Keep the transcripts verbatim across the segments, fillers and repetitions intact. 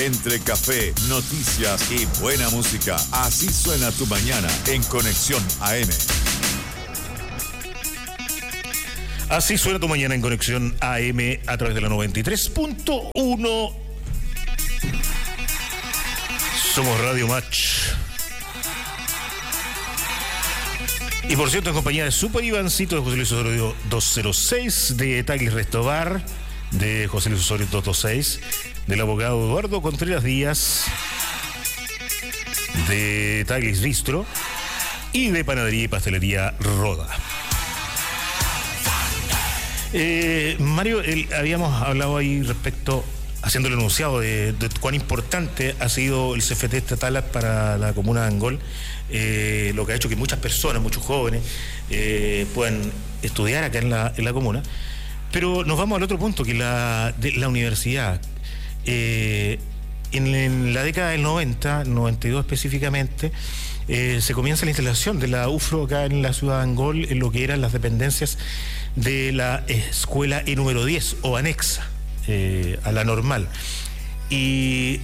Entre café, noticias y buena música, así suena tu mañana en Conexión A M. Así suena tu mañana en Conexión A M a través de la noventa y tres punto uno. Somos Radio Match. Y por cierto, en compañía de Super Ivancito, de José Luis Osorio doscientos seis, de Taglis Restobar, de José Luis Osorio doscientos seis, del abogado Eduardo Contreras Díaz, de Taglis Bistro y de Panadería y Pastelería Roda. Eh, Mario, el, habíamos hablado ahí respecto, haciendo el enunciado de, de cuán importante ha sido el C F T estatal para la comuna de Angol, eh, lo que ha hecho que muchas personas, muchos jóvenes, eh, puedan estudiar acá en la, en la comuna. Pero nos vamos al otro punto, que la, de, la universidad. Eh, en, en la década del noventa, noventa y dos específicamente, eh, se comienza la instalación de la U F R O acá en la ciudad de Angol, en lo que eran las dependencias de la escuela E número diez o anexa eh, a la normal. Y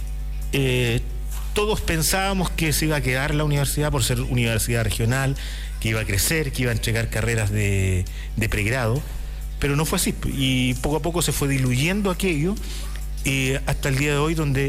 eh, todos pensábamos que se iba a quedar la universidad por ser universidad regional, que iba a crecer, que iba a entregar carreras de, de pregrado, pero no fue así, y poco a poco se fue diluyendo aquello, eh, hasta el día de hoy, donde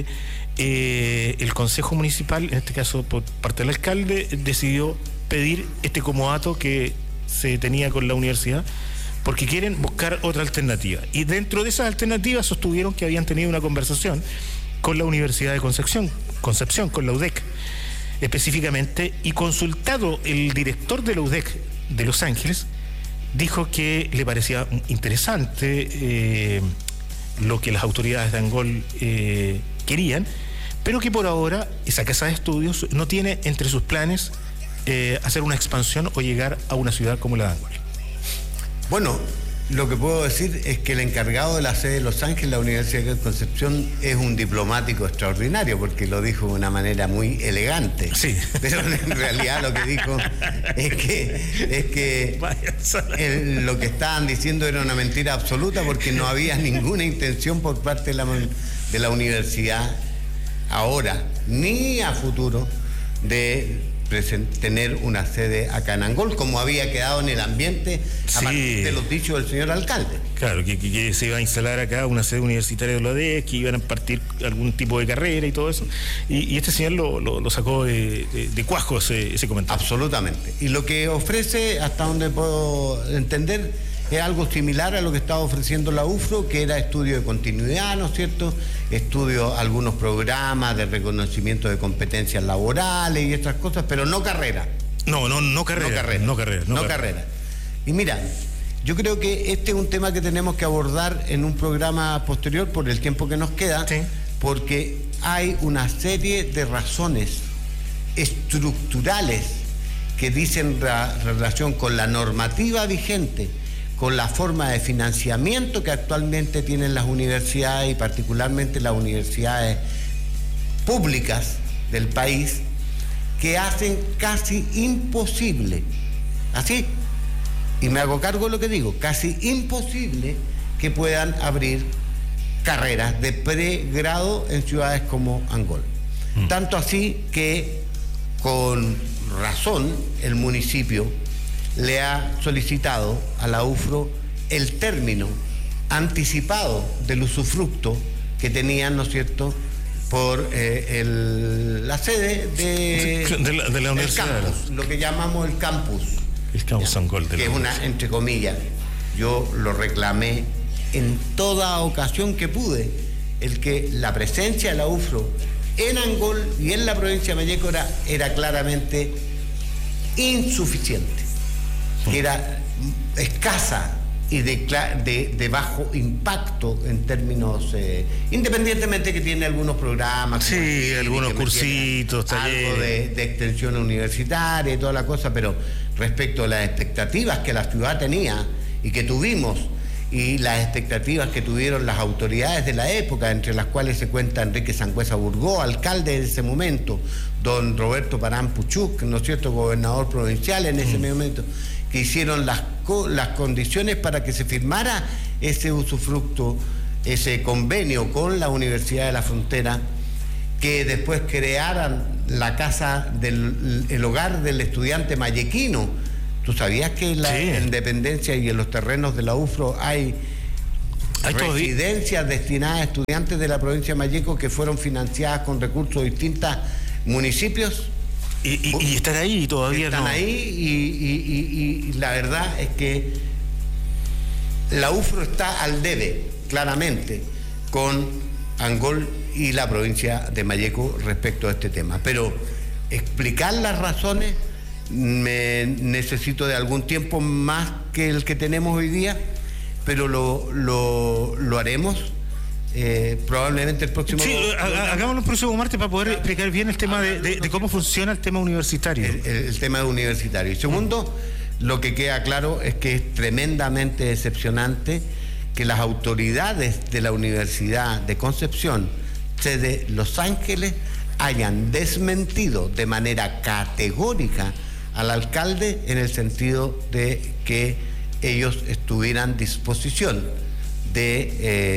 eh, el Consejo Municipal, en este caso por parte del alcalde, decidió pedir este comodato que se tenía con la universidad, porque quieren buscar otra alternativa. Y dentro de esas alternativas sostuvieron que habían tenido una conversación con la Universidad de Concepción, Concepción, con la U D E C específicamente, y consultado el director de la U D E C de Los Ángeles, dijo que le parecía interesante eh, lo que las autoridades de Angol eh, querían, pero que por ahora esa casa de estudios no tiene entre sus planes eh, hacer una expansión o llegar a una ciudad como la de Angol. Bueno, lo que puedo decir es que el encargado de la sede de Los Ángeles, la Universidad de Concepción, es un diplomático extraordinario, porque lo dijo de una manera muy elegante. Sí. Pero en realidad lo que dijo es que, es que el, lo que estaban diciendo era una mentira absoluta, porque no había ninguna intención por parte de la, de la universidad ahora, ni a futuro, de tener una sede acá en Angol, como había quedado en el ambiente a sí. partir de los dichos del señor alcalde. Claro, que, que, que se iba a instalar acá una sede universitaria de la U D E C, que iban a impartir algún tipo de carrera y todo eso, y, y este señor lo, lo, lo sacó de, de, de cuajo ese, ese comentario. Absolutamente. Y lo que ofrece, hasta donde puedo entender, es algo similar a lo que estaba ofreciendo la U F R O, que era estudio de continuidad, ¿no es cierto? Estudio, algunos programas de reconocimiento de competencias laborales y estas cosas, pero no carrera. No, no, no carrera. No carrera. No carrera. No, no carrera. carrera. Y mira, yo creo que este es un tema que tenemos que abordar en un programa posterior por el tiempo que nos queda, sí. porque hay una serie de razones estructurales que dicen la relación con la normativa vigente, con la forma de financiamiento que actualmente tienen las universidades, y particularmente las universidades públicas del país, que hacen casi imposible, así, y me hago cargo de lo que digo, casi imposible que puedan abrir carreras de pregrado en ciudades como Angol. Mm. Tanto así que, con razón, el municipio le ha solicitado a la U F R O el término anticipado del usufructo que tenían, ¿no es cierto?, por eh, el, la sede de, de, la, de la universidad, campus, lo que llamamos el campus. El campus Angol. Que es una, entre comillas, yo lo reclamé en toda ocasión que pude, el que la presencia de la U F R O en Angol y en la provincia de Malleco era, era claramente insuficiente, que era escasa y de, de, de bajo impacto en términos, eh, independientemente que tiene algunos programas, sí, aquí, algunos cursitos, talleres, algo de, de extensión universitaria y toda la cosa, pero respecto a las expectativas que la ciudad tenía y que tuvimos, y las expectativas que tuvieron las autoridades de la época, entre las cuales se cuenta Enrique Sangüesa Burgó, alcalde de ese momento, don Roberto Parán Puchuk, ¿no es cierto?, gobernador provincial en ese mm. momento, que hicieron las, las condiciones para que se firmara ese usufructo ese convenio con la Universidad de la Frontera, que después crearan la casa del el hogar del estudiante mayequino. ¿Tú sabías que en la Sí. en Independencia y en los terrenos de la U F R O hay, Hay todavía- residencias destinadas a estudiantes de la provincia de Malleco que fueron financiadas con recursos de distintos municipios? Y, y, y están ahí y todavía Están no. ahí y, y- y- y la verdad es que la U F R O está al debe, claramente, con Angol y la provincia de Malleco respecto a este tema. Pero explicar las razones, me necesito de algún tiempo más que el que tenemos hoy día, pero lo, lo, lo haremos eh, probablemente el próximo... Sí, ha- hagámoslo el próximo martes para poder explicar bien el tema de, de- de cómo funciona el tema universitario. El, el- el tema universitario. Y segundo, lo que queda claro es que es tremendamente decepcionante que las autoridades de la Universidad de Concepción, sede Los Ángeles, hayan desmentido de manera categórica al alcalde en el sentido de que ellos estuvieran a disposición de... Eh,